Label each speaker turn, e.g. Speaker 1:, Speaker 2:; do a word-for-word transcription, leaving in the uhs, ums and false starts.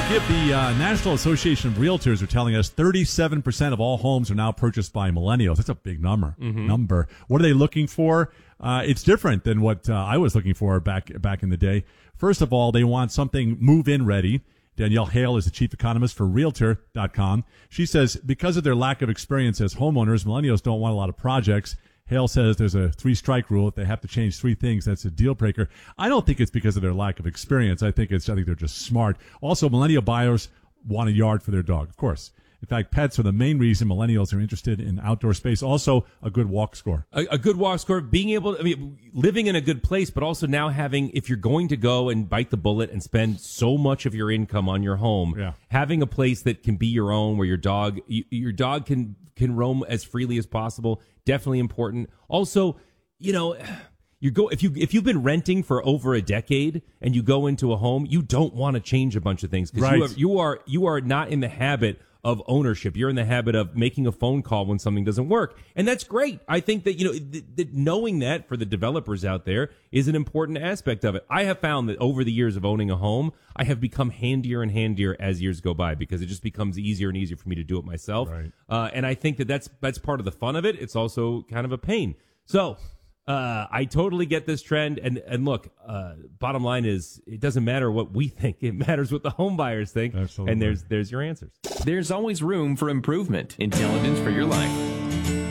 Speaker 1: give the uh, National Association of Realtors are telling us thirty-seven percent of all homes are now purchased by millennials. That's a big number.
Speaker 2: Mm-hmm.
Speaker 1: Number. What are they looking for? Uh, it's different than what uh, I was looking for back back in the day. First of all, they want something move-in ready. Danielle Hale is the chief economist for Realtor dot com. She says because of their lack of experience as homeowners, millennials don't want a lot of projects. Hale says there's a three-strike rule. If they have to change three things, that's a deal breaker. I don't think it's because of their lack of experience. I think it's I think they're just smart. Also, millennial buyers want a yard for their dog, of course. In fact, pets are the main reason millennials are interested in outdoor space. Also, a good walk score.
Speaker 2: A, a good walk score, being able to, I mean, living in a good place, but also now having, if you're going to go and bite the bullet and spend so much of your income on your home,
Speaker 1: yeah.
Speaker 2: having a place that can be your own, where your dog, you, your dog can, can roam as freely as possible, definitely important. Also, you know, you go if you if you've been renting for over a decade and you go into a home, you don't want to change a bunch of things because
Speaker 1: right.
Speaker 2: you, have, you are you are not in the habit of ownership. You're in the habit of making a phone call when something doesn't work. And that's great. I think that, you know, th- th- knowing that for the developers out there is an important aspect of it. I have found that over the years of owning a home, I have become handier and handier as years go by because it just becomes easier and easier for me to do it myself.
Speaker 1: Right.
Speaker 2: Uh, and I think that that's, that's part of the fun of it. It's also kind of a pain. So, Uh, I totally get this trend, and and look, uh, bottom line is, it doesn't matter what we think; it matters what the home buyers think.
Speaker 1: Absolutely.
Speaker 2: And there's there's your answers.
Speaker 3: There's always room for improvement. Intelligence for your life.